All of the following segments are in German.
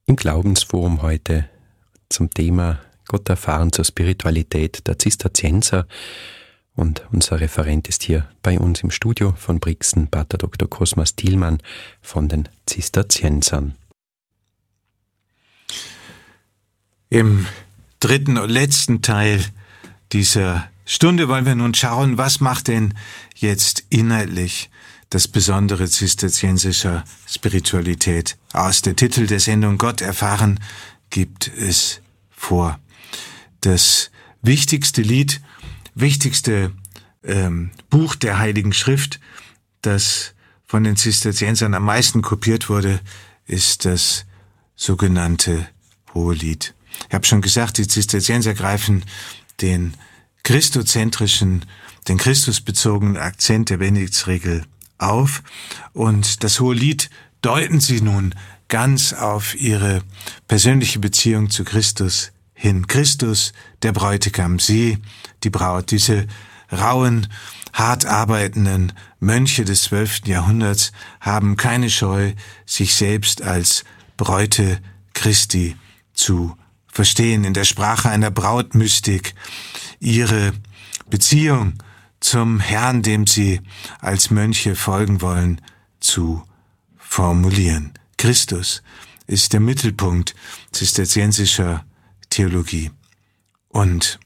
Im Glaubensforum heute zum Thema Gott erfahren zur Spiritualität der Zisterzienser. Und unser Referent ist hier bei uns im Studio von Brixen, Pater Dr. Cosmas Thielmann von den Zisterziensern. Im dritten und letzten Teil dieser Stunde wollen wir nun schauen, was macht denn jetzt inhaltlich das Besondere zisterziensischer Spiritualität aus. Der Titel der Sendung Gott erfahren gibt es vor. Das wichtigste Lied, wichtigste Buch der Heiligen Schrift, das von den Zisterziensern am meisten kopiert wurde, ist das sogenannte Hohelied. Ich habe schon gesagt, die Zisterzienser greifen den christozentrischen, den christusbezogenen Akzent der Benediktsregel auf und das Hohelied deuten sie nun ganz auf ihre persönliche Beziehung zu Christus hin. Christus, der Bräutigam, sie, die Braut, diese rauen, hart arbeitenden Mönche des 12. Jahrhunderts haben keine Scheu, sich selbst als Bräute Christi zu verstehen, in der Sprache einer Brautmystik, ihre Beziehung zum Herrn, dem sie als Mönche folgen wollen, zu formulieren. Christus ist der Mittelpunkt zisterziensischer Theologie. Und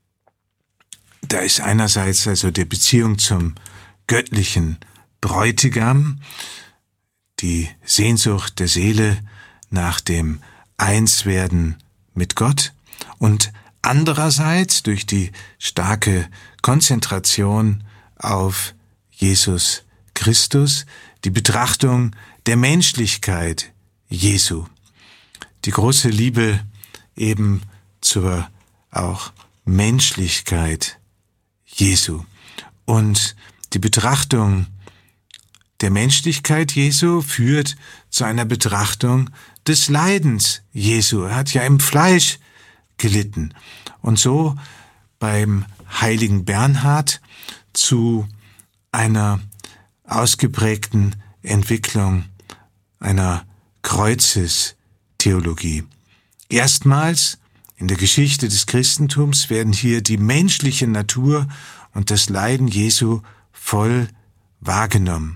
da ist einerseits also die Beziehung zum göttlichen Bräutigam, die Sehnsucht der Seele nach dem Einswerden mit Gott und andererseits durch die starke Konzentration auf Jesus Christus, die Betrachtung der Menschlichkeit Jesu, die große Liebe eben zur auch Menschlichkeit Jesu und die Betrachtung der Menschlichkeit Jesu führt zu einer Betrachtung des Leidens Jesu. Er hat ja im Fleisch gelitten und so beim heiligen Bernhard zu einer ausgeprägten Entwicklung einer Kreuzestheologie. Erstmals in der Geschichte des Christentums werden hier die menschliche Natur und das Leiden Jesu voll wahrgenommen.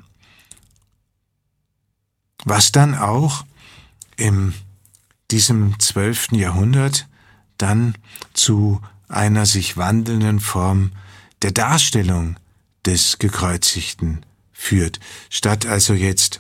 Was dann auch in diesem 12. Jahrhundert dann zu einer sich wandelnden Form der Darstellung des Gekreuzigten führt. Statt also jetzt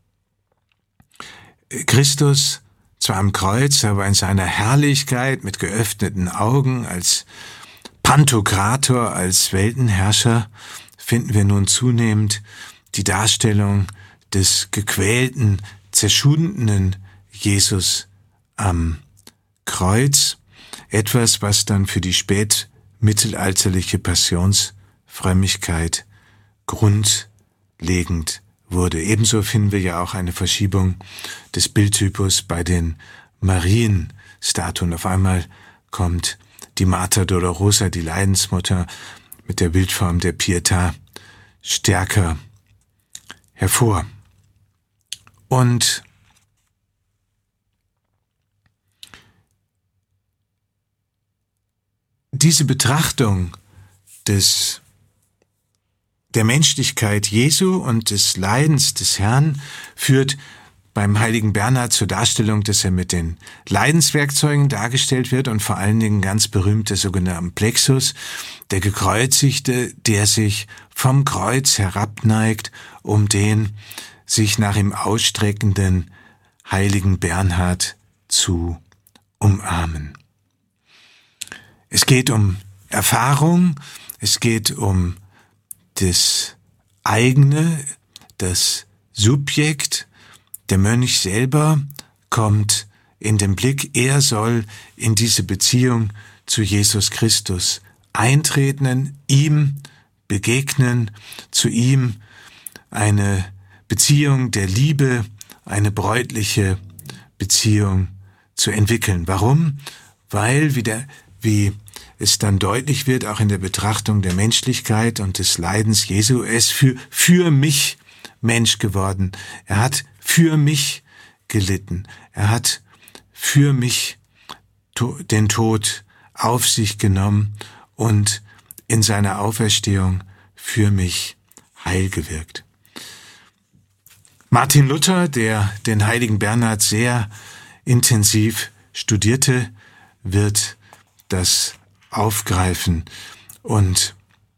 Christus zwar am Kreuz, aber in seiner Herrlichkeit mit geöffneten Augen als Pantokrator, als Weltenherrscher, finden wir nun zunehmend die Darstellung des gequälten, zerschundenen Jesus am Kreuz. Etwas, was dann für die spätmittelalterliche Passionsfrömmigkeit grundlegend wurde. Ebenso finden wir ja auch eine Verschiebung des Bildtypus bei den Marienstatuen. Auf einmal kommt die Mater Dolorosa, die Leidensmutter, mit der Bildform der Pietà stärker hervor. Und diese Betrachtung der Menschlichkeit Jesu und des Leidens des Herrn führt beim heiligen Bernhard zur Darstellung, dass er mit den Leidenswerkzeugen dargestellt wird und vor allen Dingen ganz berühmt der sogenannte Amplexus, der Gekreuzigte, der sich vom Kreuz herabneigt, um den sich nach ihm ausstreckenden heiligen Bernhard zu umarmen. Es geht um Erfahrung, es geht um das eigene, das Subjekt. Der Mönch selber kommt in den Blick, er soll in diese Beziehung zu Jesus Christus eintreten, ihm begegnen, zu ihm eine Beziehung der Liebe, eine bräutliche Beziehung zu entwickeln. Warum? Weil, wie es dann deutlich wird, auch in der Betrachtung der Menschlichkeit und des Leidens Jesu, er ist für mich Mensch geworden. Er hat für mich gelitten. Er hat für mich den Tod auf sich genommen und in seiner Auferstehung für mich Heil gewirkt. Martin Luther, der den heiligen Bernhard sehr intensiv studierte, wird das aufgreifen. Und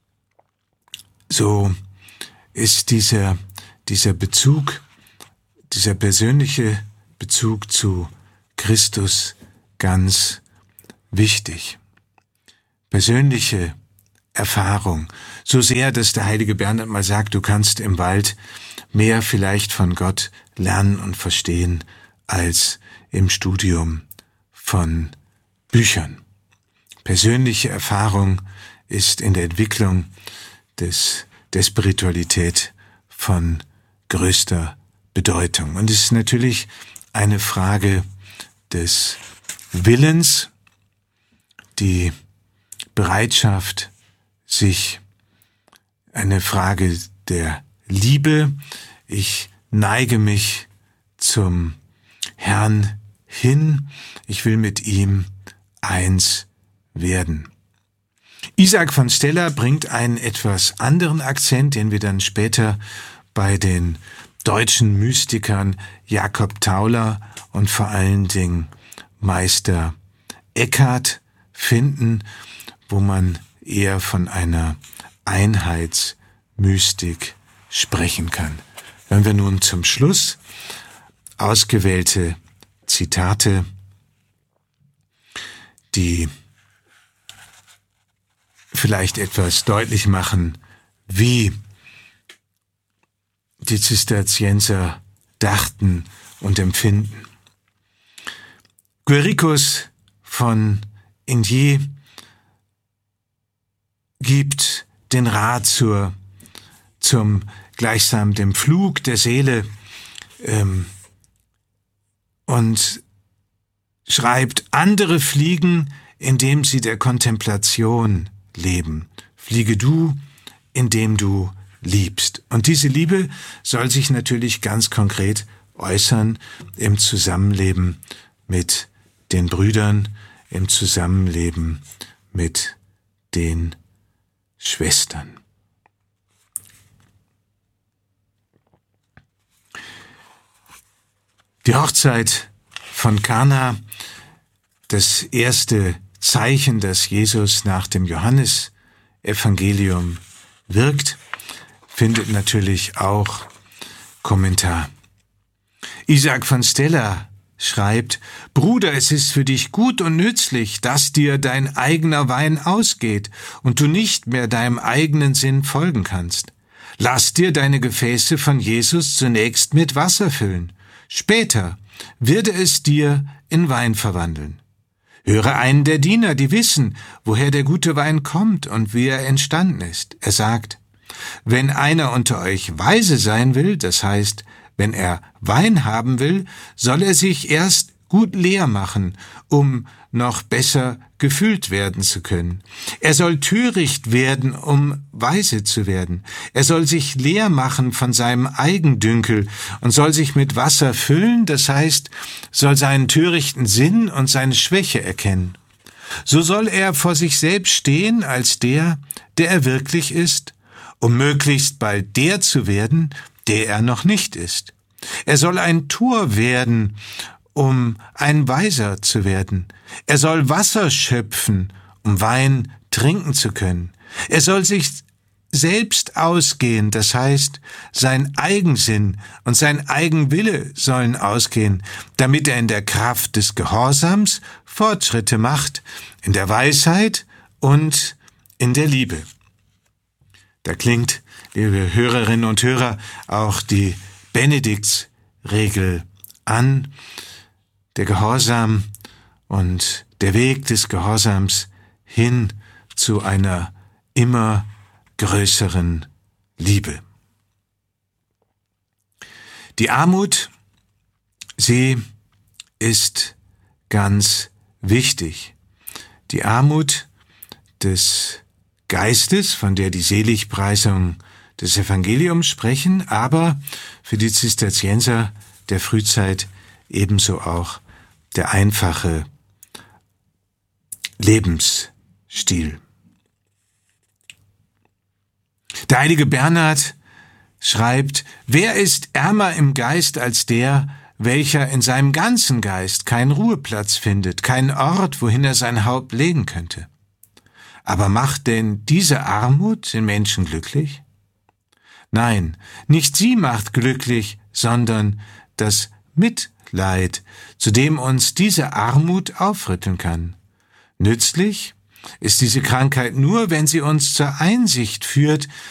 so ist dieser Bezug, dieser persönliche Bezug zu Christus ganz wichtig. Persönliche Erfahrung. So sehr, dass der heilige Bernhard mal sagt, du kannst im Wald mehr vielleicht von Gott lernen und verstehen als im Studium von Büchern. Persönliche Erfahrung ist in der Entwicklung der Spiritualität von größter Bedeutung. Und es ist natürlich eine Frage des Willens, die Bereitschaft, eine Frage der Liebe. Ich neige mich zum Herrn hin. Ich will mit ihm eins werden. Isaac von Stella bringt einen etwas anderen Akzent, den wir dann später bei den deutschen Mystikern Jakob Tauler und vor allen Dingen Meister Eckhart finden, wo man eher von einer Einheitsmystik sprechen kann. Hören wir nun zum Schluss ausgewählte Zitate, die vielleicht etwas deutlich machen, wie die Zisterzienser dachten und empfinden. Guericus von Igny gibt den Rat zum gleichsam dem Flug der Seele und schreibt, andere fliegen, indem sie der Kontemplation leben. Fliege du, indem du liebst. Und diese Liebe soll sich natürlich ganz konkret äußern im Zusammenleben mit den Brüdern, im Zusammenleben mit den Schwestern. Die Hochzeit von Kana, das erste Zeichen, das Jesus nach dem Johannesevangelium wirkt, findet natürlich auch Kommentar. Isaac von Stella schreibt, Bruder, es ist für dich gut und nützlich, dass dir dein eigener Wein ausgeht und du nicht mehr deinem eigenen Sinn folgen kannst. Lass dir deine Gefäße von Jesus zunächst mit Wasser füllen. Später werde es dir in Wein verwandeln. Höre einen der Diener, die wissen, woher der gute Wein kommt und wie er entstanden ist. Er sagt, wenn einer unter euch weise sein will, das heißt, wenn er Wein haben will, soll er sich erst gut leer machen, um noch besser gefüllt werden zu können. Er soll töricht werden, um weise zu werden. Er soll sich leer machen von seinem Eigendünkel und soll sich mit Wasser füllen, das heißt, soll seinen törichten Sinn und seine Schwäche erkennen. So soll er vor sich selbst stehen als der er wirklich ist, um möglichst bald der zu werden, der er noch nicht ist. Er soll ein Tor werden, um ein Weiser zu werden. Er soll Wasser schöpfen, um Wein trinken zu können. Er soll sich selbst ausgehen, das heißt, sein Eigensinn und sein Eigenwille sollen ausgehen, damit er in der Kraft des Gehorsams Fortschritte macht, in der Weisheit und in der Liebe. Da klingt, liebe Hörerinnen und Hörer, auch die Benediktsregel an. Der Gehorsam und der Weg des Gehorsams hin zu einer immer größeren Liebe. Die Armut, sie ist ganz wichtig. Die Armut des Geistes, von der die Seligpreisungen des Evangeliums sprechen, aber für die Zisterzienser der Frühzeit ebenso auch der einfache Lebensstil. Der heilige Bernhard schreibt: Wer ist ärmer im Geist als der, welcher in seinem ganzen Geist keinen Ruheplatz findet, keinen Ort, wohin er sein Haupt legen könnte? Aber macht denn diese Armut den Menschen glücklich? Nein, nicht sie macht glücklich, sondern das Mitleid, zu dem uns diese Armut aufrütteln kann. Nützlich ist diese Krankheit nur, wenn sie uns zur Einsicht führt,